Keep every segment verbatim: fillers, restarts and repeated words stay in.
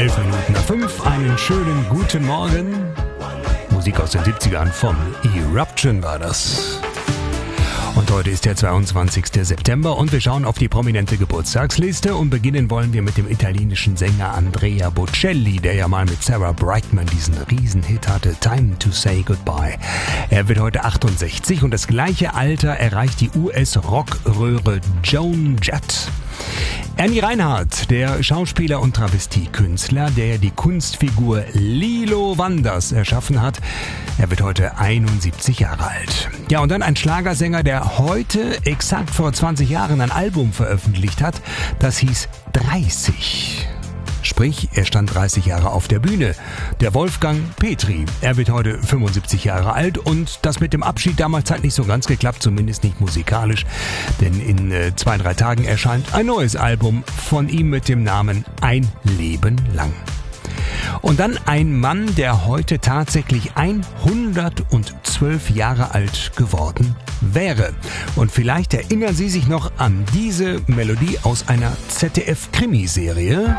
elf Minuten nach fünf, einen schönen guten Morgen. Musik aus den siebzigern von Eruption war das. Und heute ist der zweiundzwanzigster September und wir schauen auf die prominente Geburtstagsliste und beginnen wollen wir mit dem italienischen Sänger Andrea Bocelli, der ja mal mit Sarah Brightman diesen Riesenhit hatte, Time to Say Goodbye. Er wird heute achtundsechzig und das gleiche Alter erreicht die U S-Rockröhre Joan Jett. Ernie Reinhardt, der Schauspieler und Travestiekünstler, der die Kunstfigur Lilo Wanders erschaffen hat, er wird heute einundsiebzig Jahre alt. Ja, und dann ein Schlagersänger, der heute exakt vor zwanzig Jahren ein Album veröffentlicht hat, das hieß dreißig. Sprich, er stand dreißig Jahre auf der Bühne. Der Wolfgang Petri. Er wird heute fünfundsiebzig Jahre alt und das mit dem Abschied damals hat nicht so ganz geklappt, zumindest nicht musikalisch. Denn in äh, zwei, drei Tagen erscheint ein neues Album von ihm mit dem Namen Ein Leben lang. Und dann ein Mann, der heute tatsächlich hundertzwölf Jahre alt geworden wäre. Und vielleicht erinnern Sie sich noch an diese Melodie aus einer Z D F-Krimiserie.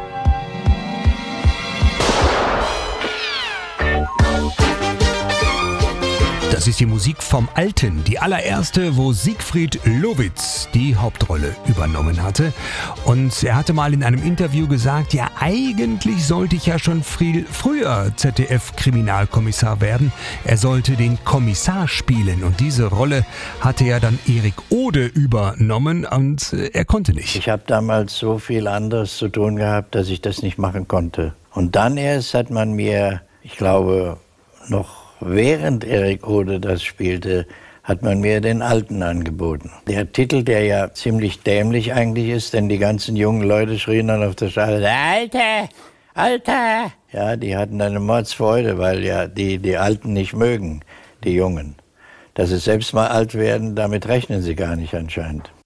Das ist die Musik vom Alten, die allererste, wo Siegfried Lovitz die Hauptrolle übernommen hatte. Und er hatte mal in einem Interview gesagt, ja, eigentlich sollte ich ja schon viel früher Z D F-Kriminalkommissar werden. Er sollte den Kommissar spielen und diese Rolle hatte ja dann Erik Ode übernommen und er konnte nicht. Ich habe damals so viel anderes zu tun gehabt, dass ich das nicht machen konnte. Und dann erst hat man mir, ich glaube, noch während Erik Ode das spielte, hat man mir den Alten angeboten. Der Titel, der ja ziemlich dämlich eigentlich ist, denn die ganzen jungen Leute schrien dann auf der Straße, Alter, Alter! Ja, die hatten eine Mordsfreude, weil ja die, die Alten nicht mögen, die Jungen. Dass sie selbst mal alt werden, damit rechnen sie gar nicht anscheinend.